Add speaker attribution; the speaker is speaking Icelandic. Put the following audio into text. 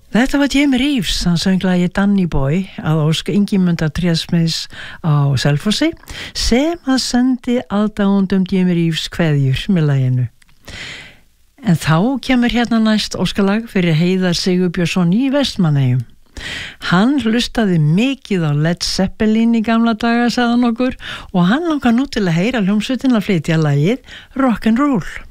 Speaker 1: Þetta var Jimmy Reeves, hann söng lagið Danny Boy að ósk Ingimundar Trésmiðs á Selfossi sem að sendi aðdáendum Jimmy Reeves kveðjur með laginu. En þá kemur hérna næst óskalag fyrir Heiðar Sigurbjörnsson í Vestmannaeyjum. Hann hlustaði mikið á Led Zeppelin í gamla daga, sagði hann okkur, og hann langar nú til að heyra hljómsveitina flytja lagið Rock'n'Roll.